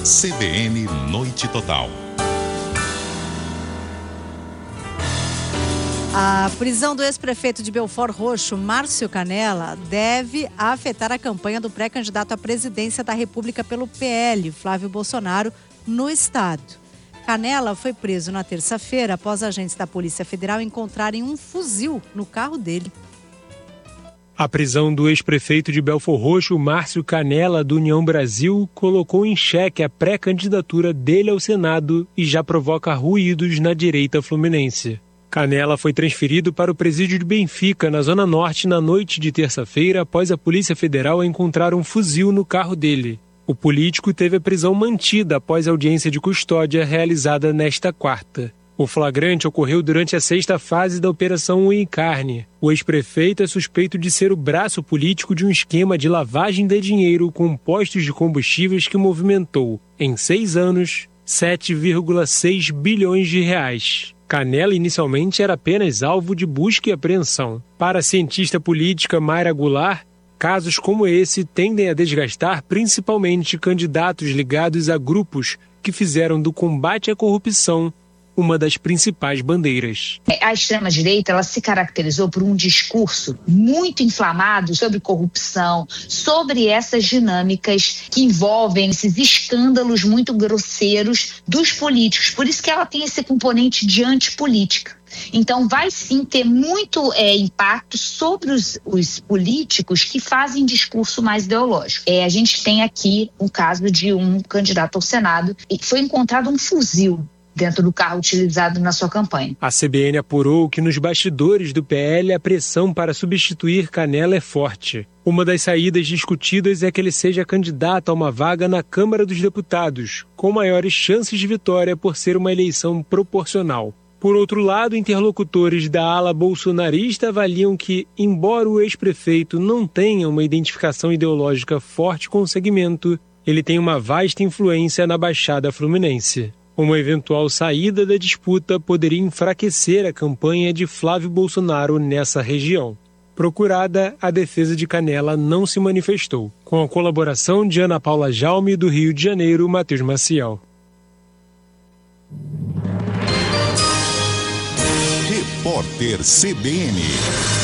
CBN Noite Total. A prisão do ex-prefeito de Belford Roxo, Márcio Canela, deve afetar a campanha do pré-candidato à presidência da República pelo PL, Flávio Bolsonaro, no estado. Canela foi preso na terça-feira após agentes da Polícia Federal encontrarem um fuzil no carro dele. A prisão do ex-prefeito de Belford Roxo, Márcio Canela, do União Brasil, colocou em xeque a pré-candidatura dele ao Senado e já provoca ruídos na direita fluminense. Canela foi transferido para o presídio de Benfica, na Zona Norte, na noite de terça-feira, após a Polícia Federal encontrar um fuzil no carro dele. O político teve a prisão mantida após a audiência de custódia realizada nesta quarta. O flagrante ocorreu durante a sexta fase da Operação Unha e Carne. O ex-prefeito é suspeito de ser o braço político de um esquema de lavagem de dinheiro com postos de combustíveis que movimentou, em 6 anos, 7,6 bilhões de reais. Canela inicialmente era apenas alvo de busca e apreensão. Para a cientista política Mayra Goulart, casos como esse tendem a desgastar principalmente candidatos ligados a grupos que fizeram do combate à corrupção uma das principais bandeiras. A extrema-direita ela se caracterizou por um discurso muito inflamado sobre corrupção, sobre essas dinâmicas que envolvem esses escândalos muito grosseiros dos políticos. Por isso que ela tem esse componente de antipolítica. Então vai sim ter muito impacto sobre os políticos que fazem discurso mais ideológico. A gente tem aqui um caso de um candidato ao Senado e foi encontrado um fuzil dentro do carro utilizado na sua campanha. A CBN apurou que nos bastidores do PL a pressão para substituir Canela é forte. Uma das saídas discutidas é que ele seja candidato a uma vaga na Câmara dos Deputados, com maiores chances de vitória por ser uma eleição proporcional. Por outro lado, interlocutores da ala bolsonarista avaliam que, embora o ex-prefeito não tenha uma identificação ideológica forte com o segmento, ele tem uma vasta influência na Baixada Fluminense. Uma eventual saída da disputa poderia enfraquecer a campanha de Flávio Bolsonaro nessa região. Procurada, a defesa de Canela não se manifestou. Com a colaboração de Ana Paula Jaume, do Rio de Janeiro, Matheus Maciel. Repórter CBN.